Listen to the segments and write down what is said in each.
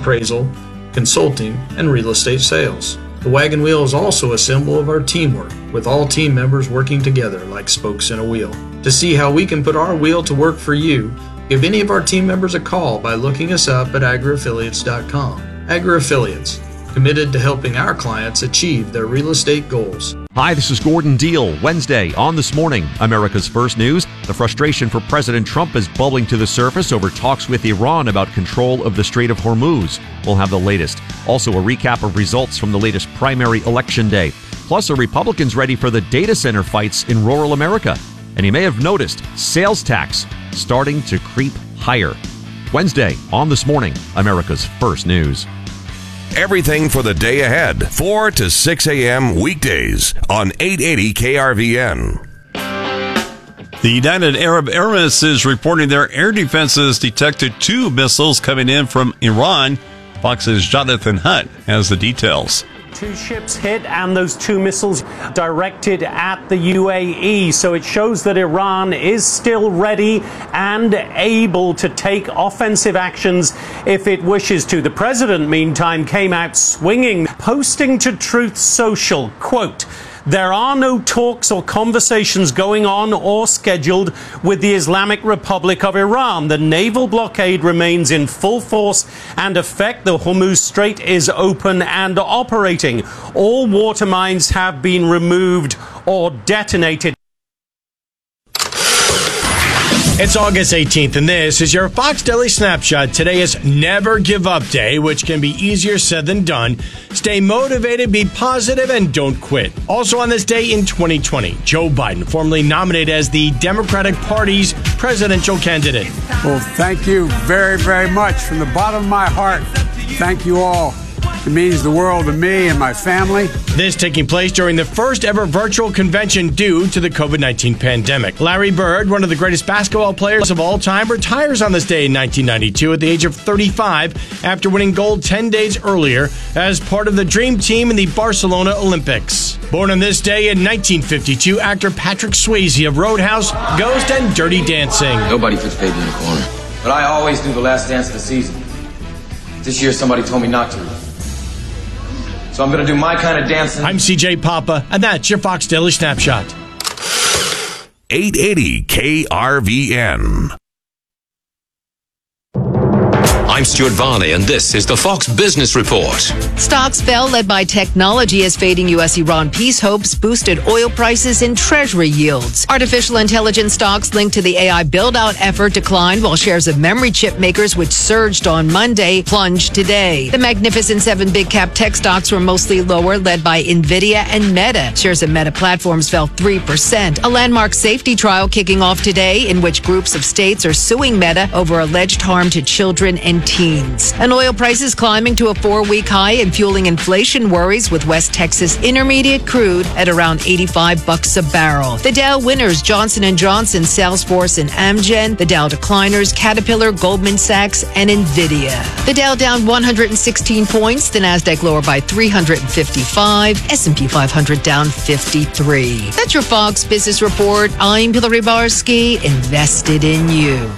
appraisal, consulting, and real estate sales. The wagon wheel is also a symbol of our teamwork, with all team members working together like spokes in a wheel. To see how we can put our wheel to work for you, give any of our team members a call by looking us up at agriaffiliates.com. AgriAffiliates, committed to helping our clients achieve their real estate goals. Hi, this is Gordon Deal. Wednesday on This Morning, America's First News. The frustration for President Trump is bubbling to the surface over talks with Iran about control of the Strait of Hormuz. We'll have the latest. Also, a recap of results from the latest primary election day. Plus, are Republicans ready for the data center fights in rural America? And you may have noticed sales tax starting to creep higher. Wednesday on This Morning, America's First News. Everything for the day ahead, 4 to 6 a.m. weekdays on 880 KRVN. The United Arab Emirates is reporting their air defenses detected 2 missiles coming in from Iran. Fox's Jonathan Hunt has the details. 2 ships hit and those 2 missiles directed at the UAE. So it shows that Iran is still ready and able to take offensive actions if it wishes to. The president, meantime, came out swinging, posting to Truth Social, quote, "There are no talks or conversations going on or scheduled with the Islamic Republic of Iran. The naval blockade remains in full force and effect. The Hormuz Strait is open and operating. All water mines have been removed or detonated." It's August 18th, and this is your Fox Daily Snapshot. Today is Never Give Up Day, which can be easier said than done. Stay motivated, be positive, and don't quit. Also on this day in 2020, Joe Biden, formally nominated as the Democratic Party's presidential candidate. Well, thank you very, very much. From the bottom of my heart, thank you all. It means the world to me and my family. This taking place during the first ever virtual convention due to the COVID-19 pandemic. Larry Bird, one of the greatest basketball players of all time, retires on this day in 1992 at the age of 35 after winning gold 10 days earlier as part of the Dream Team in the Barcelona Olympics. Born on this day in 1952, actor Patrick Swayze of Roadhouse, Ghost, and Dirty Dancing. Nobody puts baby in the corner. But I always do the last dance of the season. This year somebody told me not to. So I'm going to do my kind of dancing. I'm CJ Papa, and that's your Fox Daily Snapshot. 880 KRVN. I'm Stuart Varney, and this is the Fox Business Report. Stocks fell, led by technology as fading U.S.-Iran peace hopes boosted oil prices and Treasury yields. Artificial intelligence stocks linked to the AI build-out effort declined, while shares of memory chip makers, which surged on Monday, plunged today. The Magnificent 7 big-cap tech stocks were mostly lower, led by NVIDIA and Meta. Shares of Meta Platforms fell 3%. A landmark safety trial kicking off today in which groups of states are suing Meta over alleged harm to children and teens. And oil prices climbing to a 4-week high and fueling inflation worries, with West Texas Intermediate crude at around $85 a barrel. The Dow winners, Johnson & Johnson, Salesforce, and Amgen. The Dow decliners, Caterpillar, Goldman Sachs, and NVIDIA. The Dow down 116 points. The Nasdaq lower by 355. S&P 500 down 53. That's your Fox Business Report. I'm Hillary Barsky, invested in you.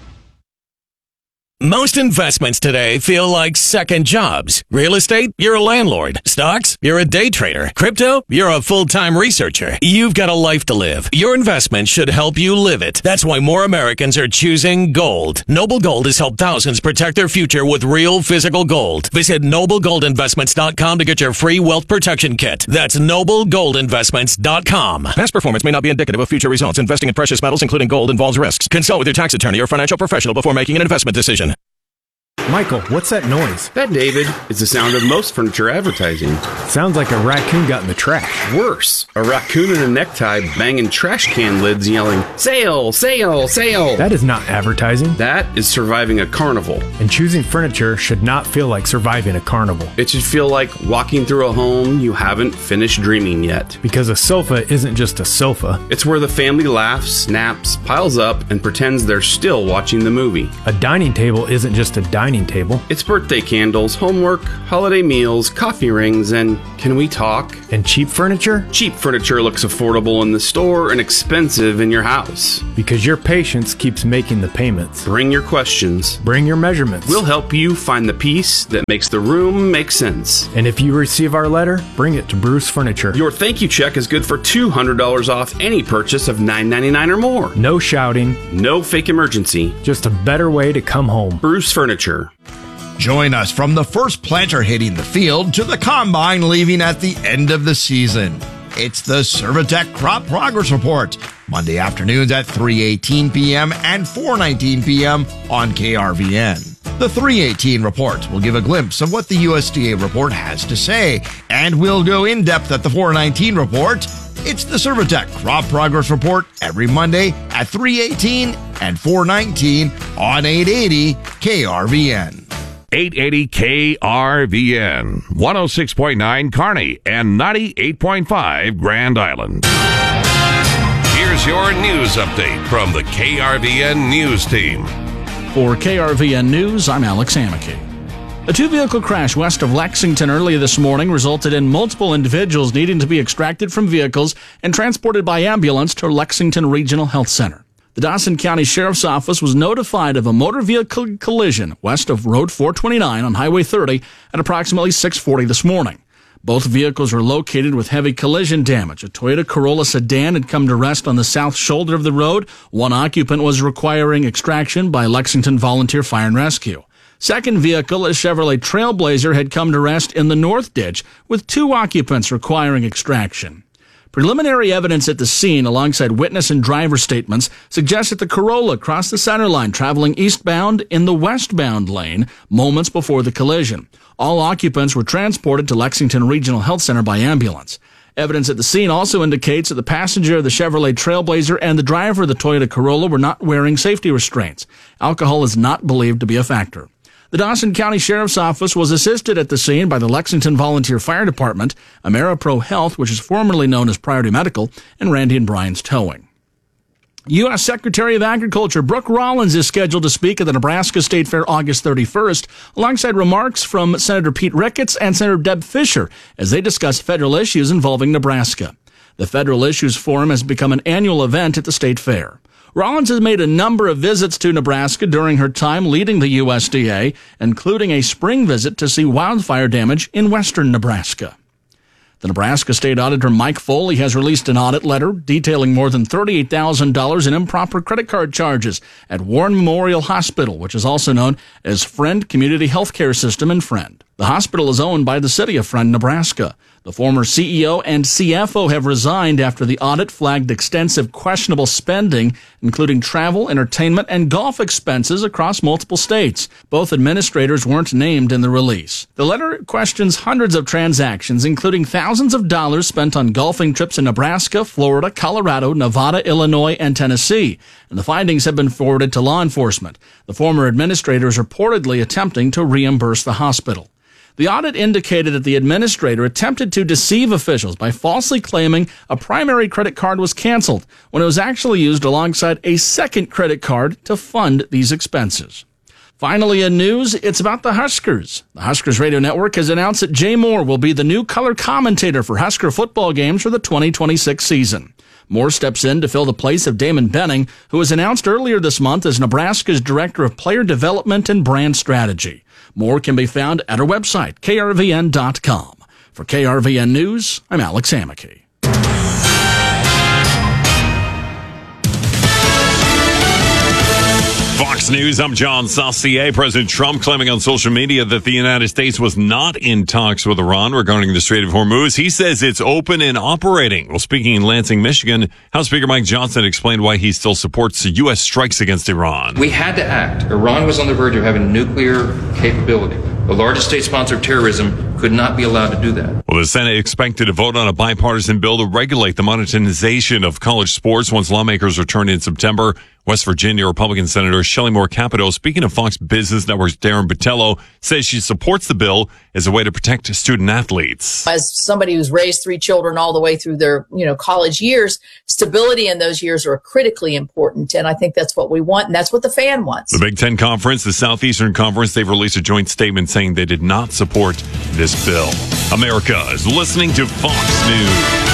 Most investments today feel like second jobs. Real estate, you're a landlord. Stocks, you're a day trader. Crypto, you're a full-time researcher. You've got a life to live. Your investment should help you live it. That's why more Americans are choosing gold. Noble Gold has helped thousands protect their future with real physical gold. Visit NobleGoldInvestments.com to get your free wealth protection kit. That's NobleGoldInvestments.com. Past performance may not be indicative of future results. Investing in precious metals, including gold, involves risks. Consult with your tax attorney or financial professional before making an investment decision. Michael, what's that noise? That, David, is the sound of most furniture advertising. Sounds like a raccoon got in the trash. Worse, a raccoon in a necktie banging trash can lids yelling, "Sale, sale, sale." That is not advertising. That is surviving a carnival. And choosing furniture should not feel like surviving a carnival. It should feel like walking through a home you haven't finished dreaming yet. Because a sofa isn't just a sofa. It's where the family laughs, snaps, piles up, and pretends they're still watching the movie. A dining table isn't just a dining dining table. It's birthday candles, homework, holiday meals, coffee rings, and can we talk? And cheap furniture? Cheap furniture looks affordable in the store and expensive in your house. Because your patience keeps making the payments. Bring your questions. Bring your measurements. We'll help you find the piece that makes the room make sense. And if you receive our letter, bring it to Bruce Furniture. Your thank you check is good for $200 off any purchase of $9.99 or more. No shouting. No fake emergency. Just a better way to come home. Bruce Furniture. Join us from the first planter hitting the field to the combine leaving at the end of the season. It's the Servitech Crop Progress Report, Monday afternoons at 3:18 p.m. and 4:19 p.m. on KRVN. The 3:18 report will give a glimpse of what the USDA report has to say, and we'll go in depth at the 4:19 report. It's the Servitech Crop Progress Report every Monday at 3:18 and 4:19 on 880 KRVN. 880 KRVN, 106.9 Kearney, and 98.5 Grand Island. Here's your news update from the KRVN News Team. For KRVN News, I'm Alex Hamake. A two-vehicle crash west of Lexington early this morning resulted in multiple individuals needing to be extracted from vehicles and transported by ambulance to Lexington Regional Health Center. The Dawson County Sheriff's Office was notified of a motor vehicle collision west of Road 429 on Highway 30 at approximately 6:40 this morning. Both vehicles were located with heavy collision damage. A Toyota Corolla sedan had come to rest on the south shoulder of the road. One occupant was requiring extraction by Lexington Volunteer Fire and Rescue. Second vehicle, a Chevrolet Trailblazer, had come to rest in the north ditch with two occupants requiring extraction. Preliminary evidence at the scene, alongside witness and driver statements, suggests that the Corolla crossed the center line traveling eastbound in the westbound lane moments before the collision. All occupants were transported to Lexington Regional Health Center by ambulance. Evidence at the scene also indicates that the passenger of the Chevrolet Trailblazer and the driver of the Toyota Corolla were not wearing safety restraints. Alcohol is not believed to be a factor. The Dawson County Sheriff's Office was assisted at the scene by the Lexington Volunteer Fire Department, AmeriPro Health, which is formerly known as Priority Medical, and Randy and Brian's Towing. U.S. Secretary of Agriculture Brooke Rollins is scheduled to speak at the Nebraska State Fair August 31st, alongside remarks from Senator Pete Ricketts and Senator Deb Fischer as they discuss federal issues involving Nebraska. The Federal Issues Forum has become an annual event at the State Fair. Rollins has made a number of visits to Nebraska during her time leading the USDA, including a spring visit to see wildfire damage in western Nebraska. The Nebraska State Auditor Mike Foley has released an audit letter detailing more than $38,000 in improper credit card charges at Warren Memorial Hospital, which is also known as Friend Community Healthcare System in Friend. The hospital is owned by the city of Friend, Nebraska. The former CEO and CFO have resigned after the audit flagged extensive questionable spending, including travel, entertainment, and golf expenses across multiple states. Both administrators weren't named in the release. The letter questions hundreds of transactions, including thousands of dollars spent on golfing trips in Nebraska, Florida, Colorado, Nevada, Illinois, and Tennessee. And the findings have been forwarded to law enforcement. The former administrator is reportedly attempting to reimburse the hospital. The audit indicated that the administrator attempted to deceive officials by falsely claiming a primary credit card was canceled when it was actually used alongside a second credit card to fund these expenses. Finally, in news, it's about the Huskers. The Huskers Radio Network has announced that Jay Moore will be the new color commentator for Husker football games for the 2026 season. Moore steps in to fill the place of Damon Benning, who was announced earlier this month as Nebraska's Director of Player Development and Brand Strategy. More can be found at our website, krvn.com. For KRVN News, I'm Alex Hamake. Fox News, I'm John Saucier. President Trump claiming on social media that the United States was not in talks with Iran regarding the Strait of Hormuz. He says it's open and operating. Well, speaking in Lansing, Michigan, House Speaker Mike Johnson explained why he still supports the U.S. strikes against Iran. We had to act. Iran was on the verge of having nuclear capability. The largest state sponsor of terrorism could not be allowed to do that. Well, the Senate expected to vote on a bipartisan bill to regulate the monetization of college sports once lawmakers return in September. West Virginia Republican Senator Shelley Moore Capito, speaking of Fox Business Network's Darren Botello, says she supports the bill as a way to protect student athletes. As somebody who's raised 3 children all the way through their, college years, stability in those years are critically important. And I think that's what we want. And that's what the fan wants. The Big Ten Conference, the Southeastern Conference, they've released a joint statement saying they did not support this bill. America is listening to Fox News.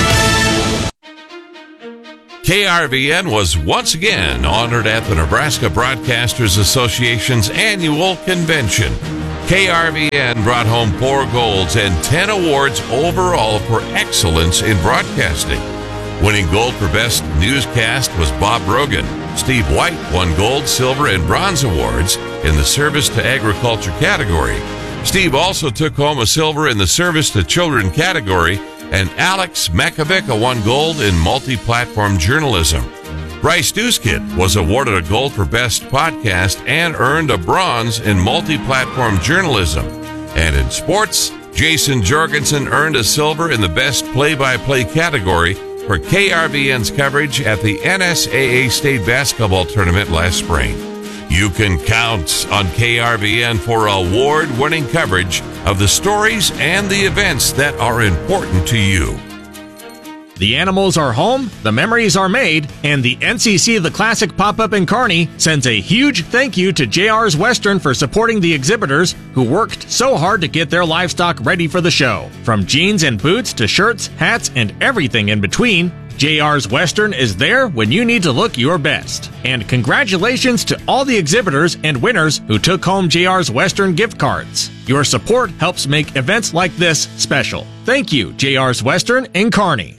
KRVN was once again honored at the Nebraska Broadcasters Association's annual convention. KRVN brought home 4 golds and 10 awards overall for excellence in broadcasting. Winning gold for Best Newscast was Bob Brogan. Steve White won gold, silver, and bronze awards in the Service to Agriculture category. Steve also took home a silver in the Service to Children category, and Alex Makovica won gold in multi-platform journalism. Bryce Dooskid was awarded a gold for Best Podcast and earned a bronze in multi-platform journalism. And in sports, Jason Jorgensen earned a silver in the Best Play-by-Play category for KRVN's coverage at the NSAA State Basketball Tournament last spring. You can count on KRVN for award-winning coverage of the stories and the events that are important to you. The animals are home, the memories are made, and the NCC The Classic Pop-Up in Kearney sends a huge thank you to JR's Western for supporting the exhibitors who worked so hard to get their livestock ready for the show. From jeans and boots to shirts, hats, and everything in between, JR's Western is there when you need to look your best. And congratulations to all the exhibitors and winners who took home JR's Western gift cards. Your support helps make events like this special. Thank you, JR's Western in Kearney.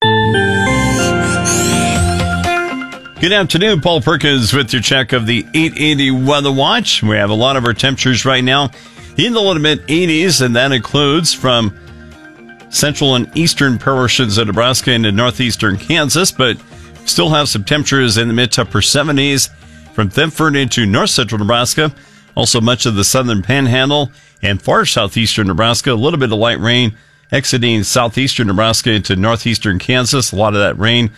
Good afternoon, Paul Perkins with your check of the 880 Weather Watch. We have a lot of our temperatures right now in the low to mid 80s, and that includes from central and eastern portions of Nebraska into northeastern Kansas, but still have some temperatures in the mid to upper 70s from Thetford into north central Nebraska. Also much of the southern panhandle and far southeastern Nebraska. A little bit of light rain exiting southeastern Nebraska into northeastern Kansas. A lot of that rain,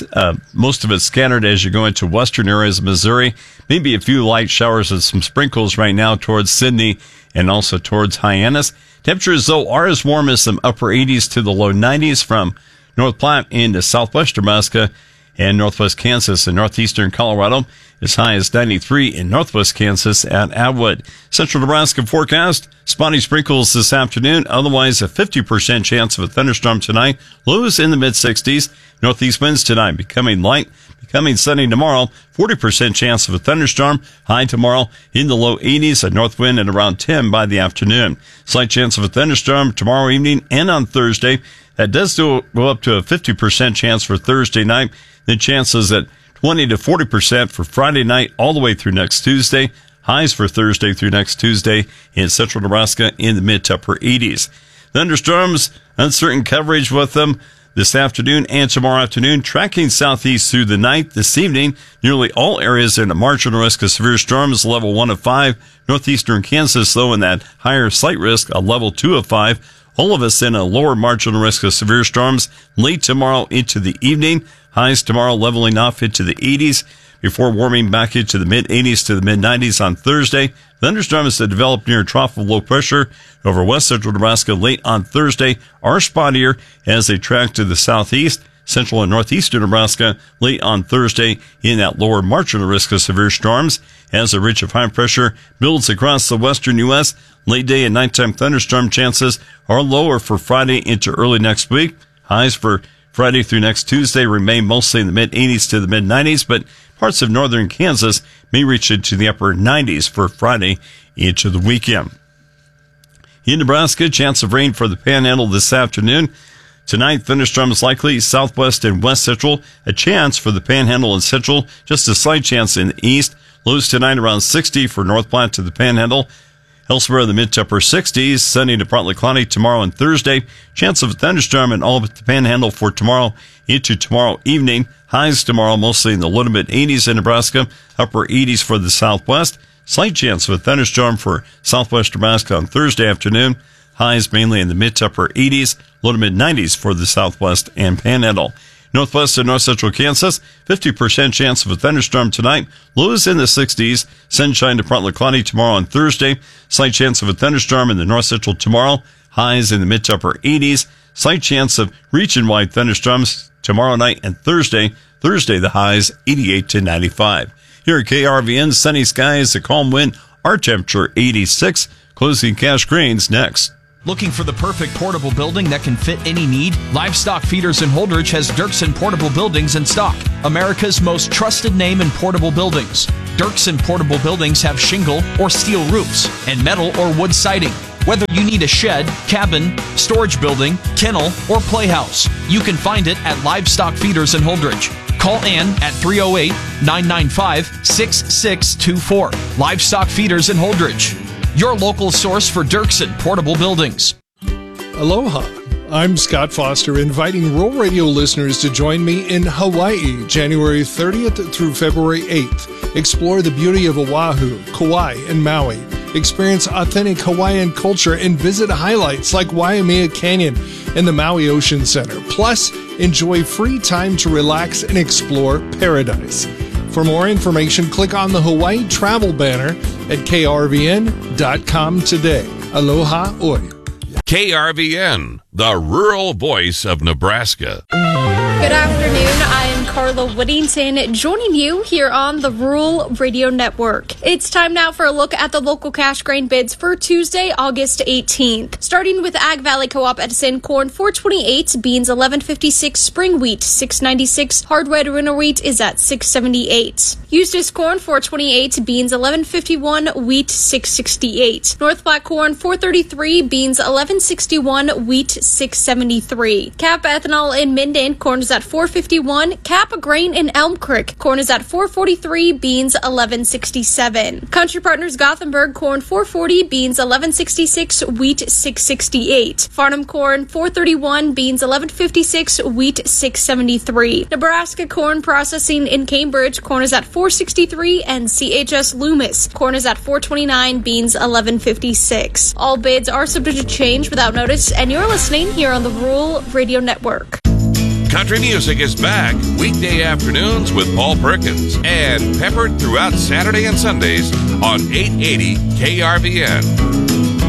most of it scattered as you go into western areas of Missouri. Maybe a few light showers and some sprinkles right now towards Sidney and also towards Hyannis. Temperatures, though, are as warm as some upper 80s to the low 90s from North Platte into southwest Nebraska and northwest Kansas and northeastern Colorado, as high as 93 in northwest Kansas at Atwood. Central Nebraska forecast, spotty sprinkles this afternoon, otherwise a 50% chance of a thunderstorm tonight. Lows in the mid-60s. Northeast winds tonight becoming light, becoming sunny tomorrow. 40% chance of a thunderstorm. High tomorrow in the low 80s, a north wind at around 10 by the afternoon. Slight chance of a thunderstorm tomorrow evening and on Thursday. That does go up to a 50% chance for Thursday night. The chances at 20 to 40% for Friday night all the way through next Tuesday. Highs for Thursday through next Tuesday in central Nebraska in the mid to upper 80s. Thunderstorms, uncertain coverage with them this afternoon and tomorrow afternoon, tracking southeast through the night. This evening, nearly all areas in a marginal risk of severe storms, level 1 of 5. Northeastern Kansas, though, in that higher slight risk, a level 2 of 5. All of us in a lower marginal risk of severe storms late tomorrow into the evening. Highs tomorrow leveling off into the 80s before warming back into the mid-80s to the mid-90s on Thursday. Thunderstorms that develop near a trough of low pressure over west central Nebraska late on Thursday are spottier as they track to the southeast. Central and northeastern Nebraska late on Thursday in that lower marginal risk of severe storms as a ridge of high pressure builds across the western U.S. Late day and nighttime thunderstorm chances are lower for Friday into early next week. Highs for Friday through next Tuesday remain mostly in the mid-80s to the mid-90s, but parts of northern Kansas may reach into the upper 90s for Friday into the weekend. In Nebraska, chance of rain for the Panhandle this afternoon. Tonight, thunderstorms likely southwest and west central. A chance for the Panhandle and Central. Just a slight chance in the east. Lows tonight around 60 for North Platte to the Panhandle. Elsewhere in the mid to upper 60s. Sunny to partly cloudy tomorrow and Thursday. Chance of a thunderstorm in all but the Panhandle for tomorrow into tomorrow evening. Highs tomorrow mostly in the low to mid 80s in Nebraska. Upper 80s for the southwest. Slight chance of a thunderstorm for southwest Nebraska on Thursday afternoon. Highs mainly in the mid to upper 80s, low to mid 90s for the southwest and panhandle. Northwest and north central Kansas, 50% chance of a thunderstorm tonight. Lows in the 60s. Sunshine to partly cloudy tomorrow on Thursday. Slight chance of a thunderstorm in the north central tomorrow. Highs in the mid to upper 80s. Slight chance of region-wide thunderstorms tomorrow night and Thursday. Thursday, the highs 88 to 95. Here at KRVN, sunny skies, a calm wind, our temperature 86. Closing cash grains next. Looking for the perfect portable building that can fit any need? Livestock Feeders in Holdridge has Dirksen Portable Buildings in stock. America's most trusted name in portable buildings. Dirksen Portable Buildings have shingle or steel roofs and metal or wood siding. Whether you need a shed, cabin, storage building, kennel, or playhouse, you can find it at Livestock Feeders in Holdridge. Call Ann at 308-995-6624. Livestock Feeders in Holdridge. Your local source for Dirksen Portable Buildings. Aloha. I'm Scott Foster, inviting Rural Radio listeners to join me in Hawaii, January 30th through February 8th. Explore the beauty of Oahu, Kauai, and Maui. Experience authentic Hawaiian culture and visit highlights like Waimea Canyon and the Maui Ocean Center. Plus, enjoy free time to relax and explore paradise. For more information, click on the Hawaii travel banner at krvn.com today. Aloha oi. KRVN, the rural voice of Nebraska. Good afternoon. I am Carla Whittington, joining you here on the Rural Radio Network. It's time now for a look at the local cash grain bids for Tuesday, August 18th. Starting with Ag Valley Co-op Edison, corn $4.28, beans $11.56, spring wheat $6.96, hard red winter wheat is at $6.78. Eustis corn $4.28, beans $11.51, wheat $6.68. North Platte corn $4.33, beans $11.61, wheat $6.73. Cap ethanol in Minden, corn is at $4.51. Cap grain in Elm Creek, corn is at $4.43, beans $11.67. Country Partners Gothenburg, corn $4.40, beans $11.66, wheat $6.68. Farnham corn $4.31, beans $11.56, wheat $6.73. Nebraska corn processing in Cambridge, corn is at $4.63, and CHS Loomis, corn is at $4.29, beans $11.56. All bids are subject to change without notice, and you're listening here on the Rural Radio Network. Country music is back weekday afternoons with Paul Perkins and peppered throughout Saturday and Sundays on 880 KRVN.